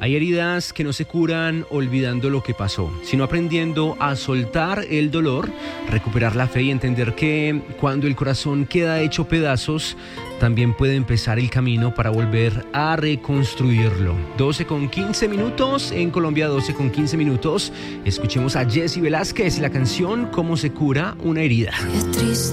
Hay heridas que no se curan olvidando lo que pasó, sino aprendiendo a soltar el dolor, recuperar la fe y entender que cuando el corazón queda hecho pedazos, también puede empezar el camino para volver a reconstruirlo. 12:15 en Colombia, 12:15. Escuchemos a Jessy Velázquez, la canción Cómo se cura una herida.